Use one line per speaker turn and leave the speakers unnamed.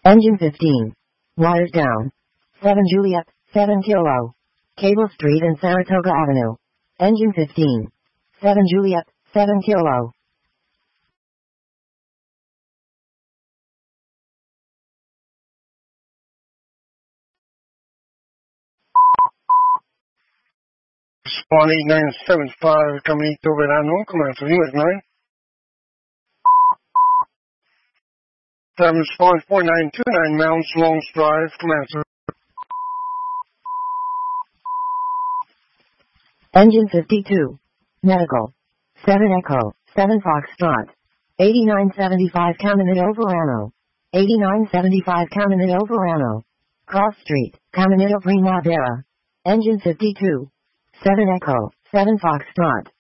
Engine 15. Wires down. 7 Juliet, 7 Kilo. Cable Street and Saratoga Avenue. Engine 15. 7 Juliet, 7 Kilo.
Spawn 8975, Caminito Verano, Commander Unit 9. 7 Spawn 4929, Mounds, Longs Drive, Commander.
Engine 52. Medical. 7 Echo, 7 Foxtrot. 8975 Caminito Verano. 8975 Caminito Verano. Cross Street, Caminito Primavera. Engine 52. 7 Echo, 7 Foxtrot.